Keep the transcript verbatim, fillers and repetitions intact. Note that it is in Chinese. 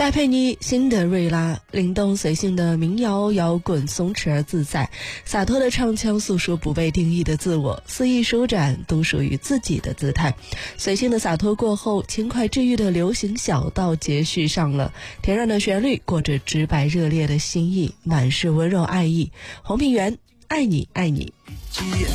戴佩妮、辛德瑞拉，灵动随性的民谣摇滚，松弛而自在，洒脱的唱腔诉说不被定义的自我，肆意舒展独属于自己的姿态。随性的洒脱过后，轻快治愈的流行小道节续上了，甜软的旋律裹着直白热烈的心意，满是温柔爱意。黄品源，爱你爱你。